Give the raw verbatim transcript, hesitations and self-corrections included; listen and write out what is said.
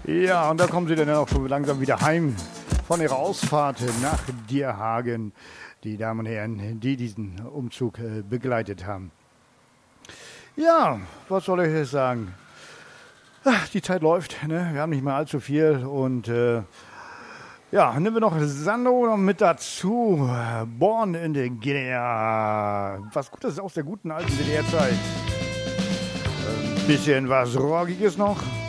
Ja, und da kommen sie dann auch schon langsam wieder heim von ihrer Ausfahrt nach Dierhagen. Die Damen und Herren, die diesen Umzug äh, begleitet haben. Ja, was soll ich jetzt sagen? Ach, die Zeit läuft, ne? Wir haben nicht mehr allzu viel und äh, ja, nehmen wir noch Sando noch mit dazu. Born in der G D R. Was Gutes aus der guten alten D D R-Zeit. Ein bisschen was Rockiges noch.